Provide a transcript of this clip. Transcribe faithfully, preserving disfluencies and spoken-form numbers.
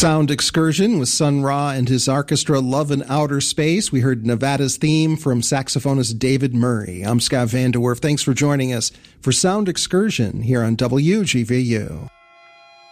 Sound Excursion with Sun Ra and his orchestra Love in Outer Space. We heard Nevada's theme from saxophonist David Murray. I'm Scott Van De Werf. Thanks for joining us for Sound Excursion here on W G V U.